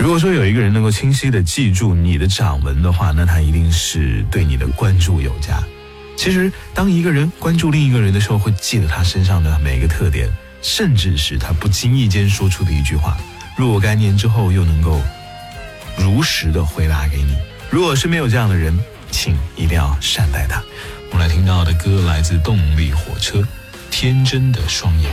如果说有一个人能够清晰地记住你的掌纹的话，那他一定是对你的关注有加。其实当一个人关注另一个人的时候，会记得他身上的每一个特点，甚至是他不经意间说出的一句话，若干年之后又能够如实的回答给你。如果身边有这样的人，请一定要善待他。我们来听到的歌来自动力火车，天真的双眼。